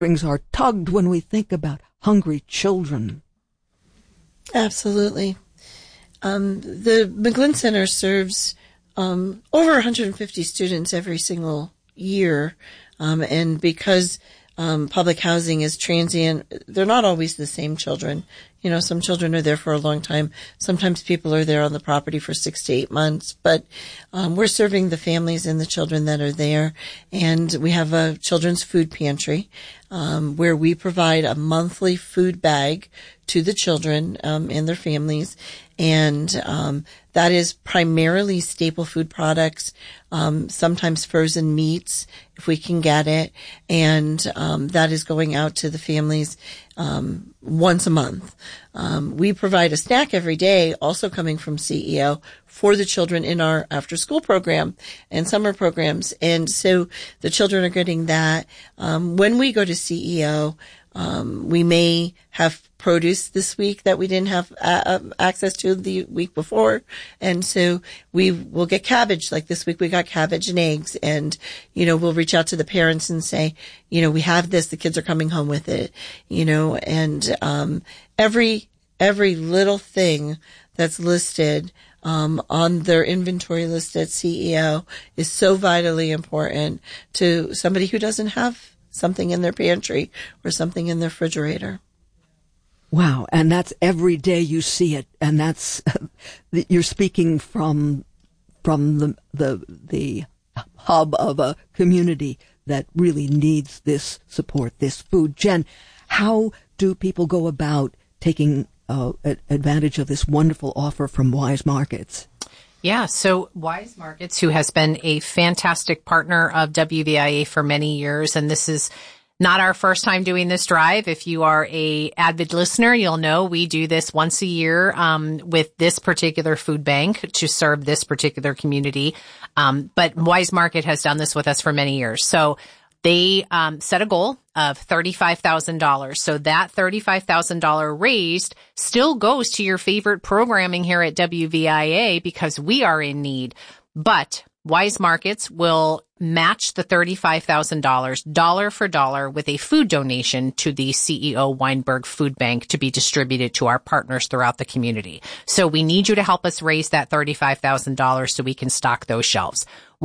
heartstrings are tugged when we think about hungry children. Absolutely. The McGlynn Center serves over 150 students every single year, and because public housing is transient, they're not always the same children. You know, some children are there for a long time. Sometimes people are there on the property for 6 to 8 months, but we're serving the families and the children that are there. And we have a children's food pantry where we provide a monthly food bag to the children and their families. And that is primarily staple food products, sometimes frozen meats if we can get it. And that is going out to the families once a month. We provide a snack every day, also coming from CEO, for the children in our after-school program and summer programs. And so the children are getting that. When we go to CEO, we may have produce this week that we didn't have access to the week before. And so we will get cabbage. Like this week we got cabbage and eggs, and, you know, we'll reach out to the parents and say, you know, we have this, the kids are coming home with it, you know, and, every little thing that's listed, on their inventory list at CEO is so vitally important to somebody who doesn't have something in their pantry or something in their refrigerator. Wow. And that's every day you see it. And that's, you're speaking from the hub of a community that really needs this support, this food. Jen, how do people go about taking advantage of this wonderful offer from Wise Markets? Yeah, so Wise Markets, who has been a fantastic partner of WVIA for many years, and this is not our first time doing this drive. If you are a avid listener, you'll know we do this once a year with this particular food bank to serve this particular community. But Wise Market has done this with us for many years. So they set a goal of $35,000. So that $35,000 raised still goes to your favorite programming here at WVIA because we are in need. But Wise Markets will match the $35,000 dollar for dollar with a food donation to the CEO Weinberg Food Bank to be distributed to our partners throughout the community. So we need you to help us raise that $35,000 so we can stock those shelves.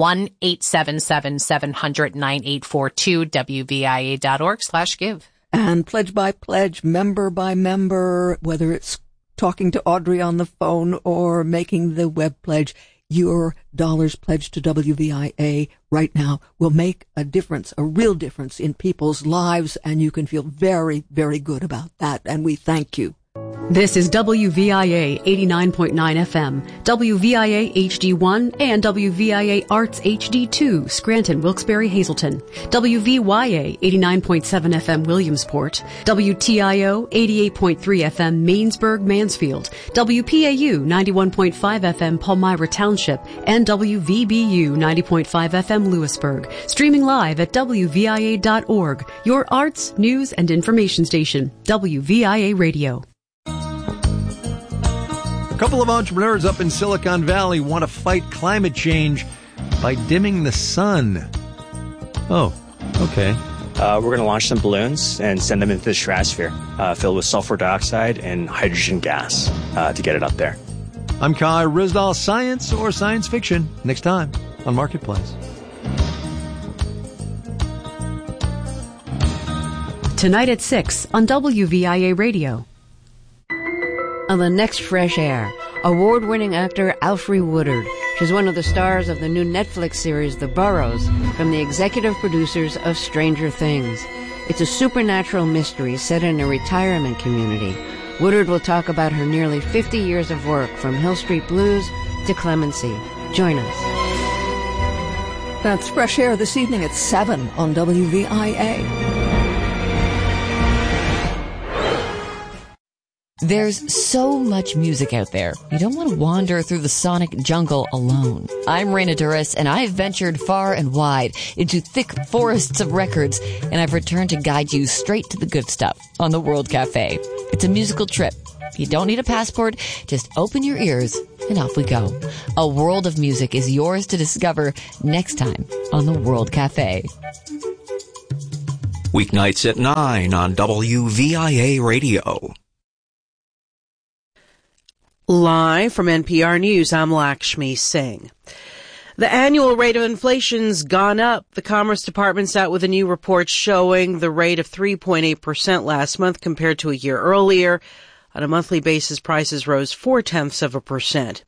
1-877-700-9842, WVIA.org/give. And pledge by pledge, member by member, whether it's talking to Audrey on the phone or making the web pledge, your dollars pledged to WVIA right now will make a difference, a real difference in people's lives, and you can feel very, very good about that, and we thank you. This is WVIA 89.9 FM, WVIA HD1, and WVIA Arts HD2, Scranton, Wilkes-Barre, Hazleton, WVYA 89.7 FM, Williamsport, WTIO 88.3 FM, Mainsburg, Mansfield, WPAU 91.5 FM, Palmyra Township, and WVBU 90.5 FM, Lewisburg. Streaming live at WVIA.org, your arts, news, and information station, WVIA Radio. A couple of entrepreneurs up in Silicon Valley want to fight climate change by dimming the sun. Oh, okay. We're going to launch some balloons and send them into the stratosphere, filled with sulfur dioxide and hydrogen gas to get it up there. I'm Kai Rizdal. Science or science fiction next time on Marketplace. Tonight at 6 on WVIA Radio. On the next Fresh Air, award-winning actor Alfre Woodard. She's one of the stars of the new Netflix series The Burrows, from the executive producers of Stranger Things. It's a supernatural mystery set in a retirement community. Woodard will talk about her nearly 50 years of work, from Hill Street Blues to Clemency. Join us. That's Fresh Air this evening at 7 on WVIA. There's so much music out there. You don't want to wander through the sonic jungle alone. I'm Raina Duras, and I've ventured far and wide into thick forests of records, and I've returned to guide you straight to the good stuff on the World Cafe. It's a musical trip. You don't need a passport. Just open your ears, and off we go. A world of music is yours to discover next time on the World Cafe. Weeknights at 9 on WVIA Radio. Live from NPR News, I'm Lakshmi Singh. The annual rate of inflation's gone up. The Commerce Department's out with a new report showing the rate of 3.8% last month compared to a year earlier. On a monthly basis, prices rose 0.4%.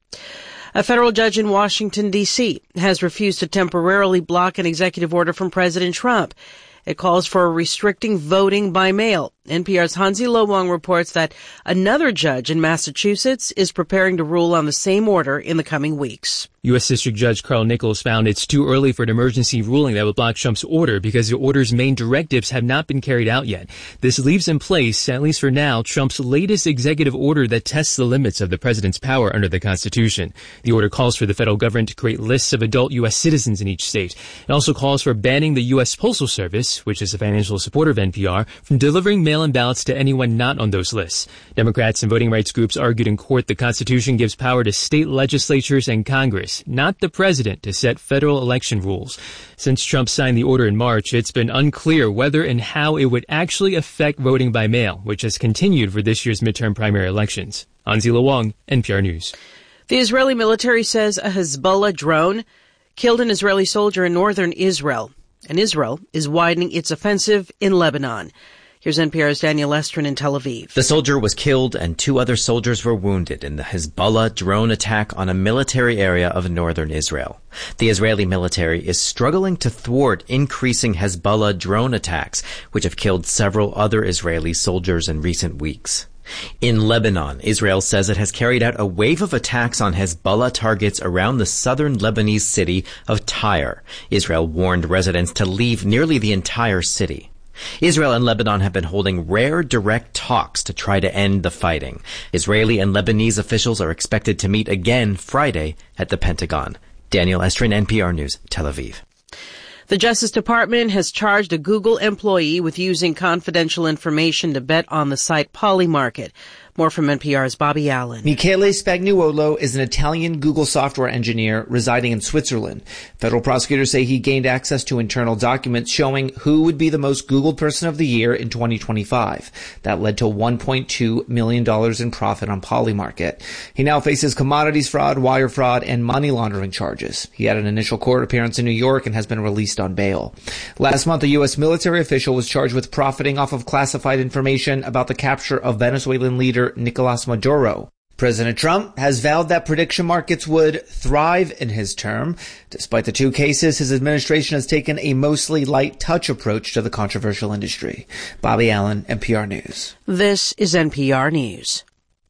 A federal judge in Washington, D.C. has refused to temporarily block an executive order from President Trump. It calls for restricting voting by mail. NPR's Hansi Lo Wang reports that another judge in Massachusetts is preparing to rule on the same order in the coming weeks. U.S. District Judge Carl Nichols found it's too early for an emergency ruling that would block Trump's order because the order's main directives have not been carried out yet. This leaves in place, at least for now, Trump's latest executive order that tests the limits of the president's power under the Constitution. The order calls for the federal government to create lists of adult U.S. citizens in each state. It also calls for banning the U.S. Postal Service, which is a financial supporter of NPR, from delivering mail-in ballots to anyone not on those lists. Democrats and voting rights groups argued in court the Constitution gives power to state legislatures and Congress, not the president, to set federal election rules. Since Trump signed the order in March, it's been unclear whether and how it would actually affect voting by mail, which has continued for this year's midterm primary elections. Hansi Lo Wang, NPR News. The Israeli military says a Hezbollah drone killed an Israeli soldier in northern Israel, and Israel is widening its offensive in Lebanon. Here's NPR's Daniel Estrin in Tel Aviv. The soldier was killed and 2 other soldiers were wounded in the Hezbollah drone attack on a military area of northern Israel. The Israeli military is struggling to thwart increasing Hezbollah drone attacks, which have killed several other Israeli soldiers in recent weeks. In Lebanon, Israel says it has carried out a wave of attacks on Hezbollah targets around the southern Lebanese city of Tyre. Israel warned residents to leave nearly the entire city. Israel and Lebanon have been holding rare direct talks to try to end the fighting. Israeli and Lebanese officials are expected to meet again Friday at the Pentagon. Daniel Estrin, NPR News, Tel Aviv. The Justice Department has charged a Google employee with using confidential information to bet on the site Polymarket. More from NPR's Bobby Allen. Michele Spagnuolo is an Italian Google software engineer residing in Switzerland. Federal prosecutors say he gained access to internal documents showing who would be the most Googled person of the year in 2025. That led to $1.2 million in profit on Polymarket. He now faces commodities fraud, wire fraud, and money laundering charges. He had an initial court appearance in New York and has been released on bail. Last month, a U.S. military official was charged with profiting off of classified information about the capture of Venezuelan leader Nicolas Maduro. President Trump has vowed that prediction markets would thrive in his term. Despite the 2 cases, his administration has taken a mostly light touch approach to the controversial industry. Bobby Allen, NPR News. This is NPR News.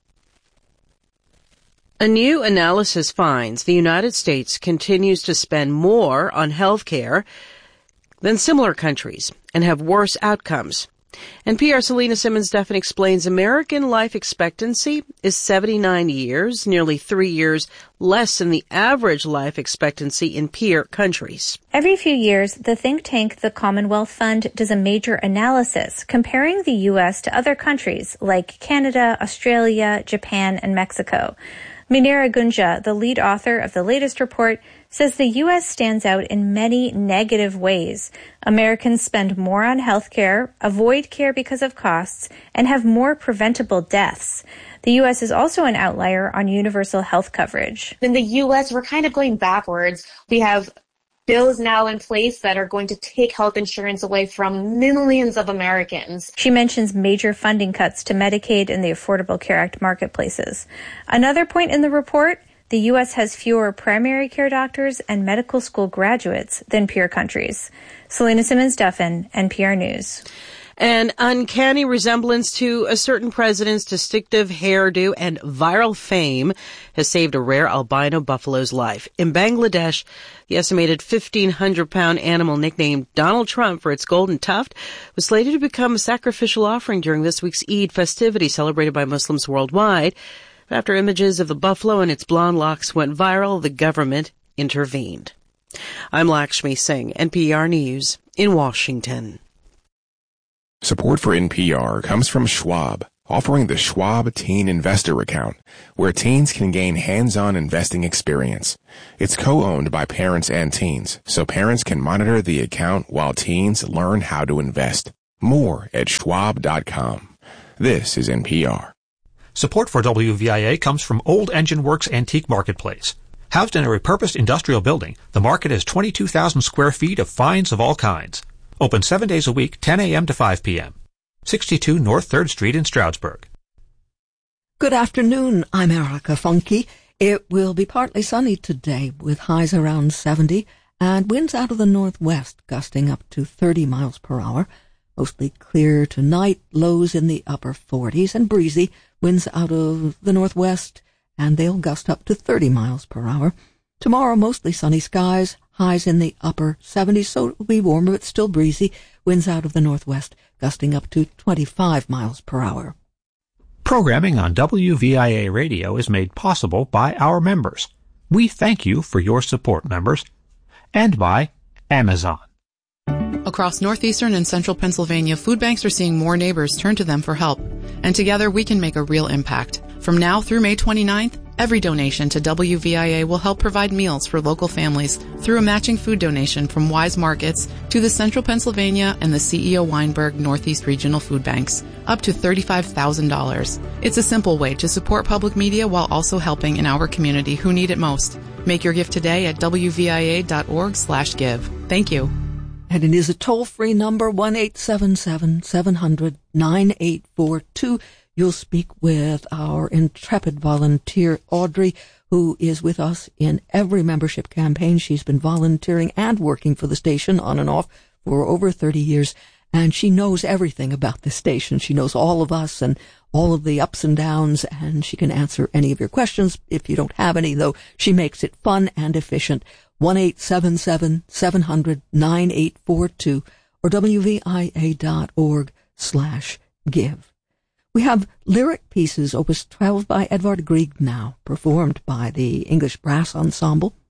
A new analysis finds the United States continues to spend more on health care than similar countries and have worse outcomes. NPR's Selena Simmons-Duffin explains American life expectancy is 79 years, nearly 3 years less than the average life expectancy in peer countries. Every few years, the think tank The Commonwealth Fund does a major analysis comparing the U.S. to other countries like Canada, Australia, Japan, and Mexico. Minera Gunja, the lead author of the latest report, says the U.S. stands out in many negative ways. Americans spend more on health care, avoid care because of costs, and have more preventable deaths. The U.S. is also an outlier on universal health coverage. In the U.S., we're kind of going backwards. We have bills now in place that are going to take health insurance away from millions of Americans. She mentions major funding cuts to Medicaid and the Affordable Care Act marketplaces. Another point in the report, the U.S. has fewer primary care doctors and medical school graduates than peer countries. Selena Simmons-Duffin, NPR News. An uncanny resemblance to a certain president's distinctive hairdo and viral fame has saved a rare albino buffalo's life. In Bangladesh, the estimated 1,500-pound animal nicknamed Donald Trump for its golden tuft was slated to become a sacrificial offering during this week's Eid festivity celebrated by Muslims worldwide. But after images of the buffalo and its blonde locks went viral, the government intervened. I'm Lakshmi Singh, NPR News in Washington. Support for NPR comes from Schwab, offering the Schwab Teen Investor Account, where teens can gain hands-on investing experience. It's co-owned by parents and teens, so parents can monitor the account while teens learn how to invest. More at schwab.com. This is NPR. Support for WVIA comes from Old Engine Works Antique Marketplace. Housed in a repurposed industrial building, the market has 22,000 square feet of finds of all kinds. Open 7 days a week, 10 a.m. to 5 p.m. 62 North 3rd Street in Stroudsburg. Good afternoon. I'm Erica Funke. It will be partly sunny today with highs around 70 and winds out of the northwest gusting up to 30 miles per hour. Mostly clear tonight, lows in the upper 40s and breezy, winds out of the northwest, and they'll gust up to 30 miles per hour. Tomorrow, mostly sunny skies, highs in the upper 70s, so it'll be warmer but still breezy, winds out of the northwest, gusting up to 25 miles per hour. Programming on WVIA Radio is made possible by our members. We thank you for your support, members. And by Amazon. Across northeastern and central Pennsylvania, food banks are seeing more neighbors turn to them for help. And together we can make a real impact. From now through May 29th, every donation to WVIA will help provide meals for local families through a matching food donation from Wise Markets to the Central Pennsylvania and the CEO Weinberg Northeast Regional Food Banks, up to $35,000. It's a simple way to support public media while also helping in our community who need it most. Make your gift today at wvia.org/give. Thank you. And it is a toll-free number, 1-877-700-9842. You'll speak with our intrepid volunteer, Audrey, who is with us in every membership campaign. She's been volunteering and working for the station on and off for over 30 years, and she knows everything about the station. She knows all of us and all of the ups and downs, and she can answer any of your questions if you don't have any, though she makes it fun and efficient. 1-877-700-9842 or wvia.org/give. We have lyric pieces, Opus 12 by Edvard Grieg now, performed by the English Brass Ensemble.